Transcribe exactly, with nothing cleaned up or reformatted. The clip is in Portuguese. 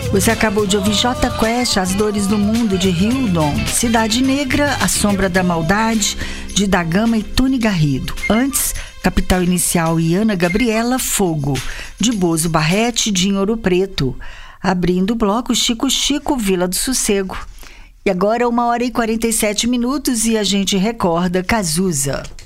Você acabou de ouvir Jota Quest, As Dores do Mundo, de Hildon, Cidade Negra, A Sombra da Maldade, de Da Gama e Tony Garrido. Antes, Capital Inicial e Ana Gabriela, Fogo, de Bozo Barrete, de Ouro Preto. Abrindo o bloco, Chico Chico, Vila do Sossego. E agora, uma hora e quarenta e sete minutos e a gente recorda Cazuza.